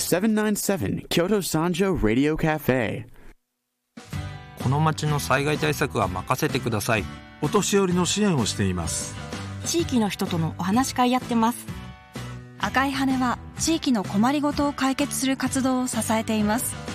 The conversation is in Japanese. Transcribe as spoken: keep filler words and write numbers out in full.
セブンナインセブン Kyoto Sanjo Radio Cafe。 この町の災害対策は任せてください。 お年寄りの支援をしています。 地域の人とのお話し会やってます。 赤い羽は地域の困りごとを解決する活動を支えています。